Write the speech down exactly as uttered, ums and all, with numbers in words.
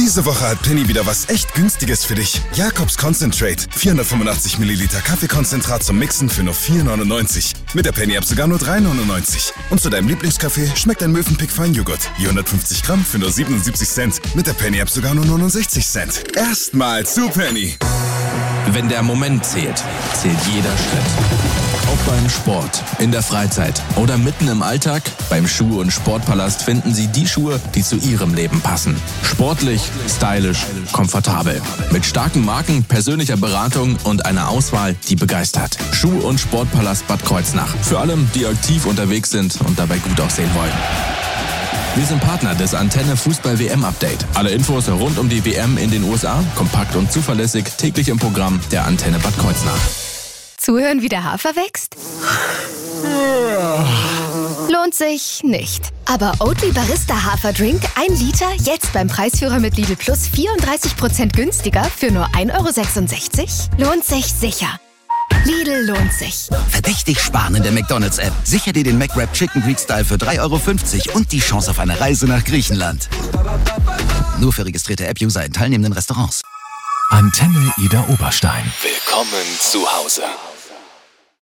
Diese Woche hat Penny wieder was echt Günstiges für dich. Jakobs Concentrate. vierhundertfünfundachtzig Milliliter Kaffeekonzentrat zum Mixen für nur vier neunundneunzig. Mit der Penny-App sogar nur drei neunundneunzig. Und zu deinem Lieblingskaffee schmeckt ein Mövenpick Feinjoghurt. Je hundertfünfzig Gramm für nur siebenundsiebzig Cent. Mit der Penny-App sogar nur neunundsechzig Cent. Erstmal zu Penny. Wenn der Moment zählt, zählt jeder Schritt. Ob beim Sport, in der Freizeit oder mitten im Alltag, beim Schuh- und Sportpalast finden Sie die Schuhe, die zu Ihrem Leben passen. Sportlich, stylisch, komfortabel. Mit starken Marken, persönlicher Beratung und einer Auswahl, die begeistert. Schuh- und Sportpalast Bad Kreuznach. Für alle, die aktiv unterwegs sind und dabei gut aussehen wollen. Wir sind Partner des Antenne Fußball-W M-Update. Alle Infos rund um die W M in den U S A, kompakt und zuverlässig, täglich im Programm der Antenne Bad Kreuznach. Zuhören, wie der Hafer wächst? Lohnt sich nicht. Aber Oatly Barista Haferdrink, ein Liter, jetzt beim Preisführer mit Lidl Plus vierunddreißig Prozent günstiger für nur ein Euro sechsundsechzig? Lohnt sich sicher. Lidl lohnt sich. Verdächtig sparen in der McDonald's-App. Sicher dir den McWrap Chicken Greek Style für drei Euro fünfzig und die Chance auf eine Reise nach Griechenland. Nur für registrierte App-User in teilnehmenden Restaurants. Antenne Ida Oberstein. Willkommen zu Hause.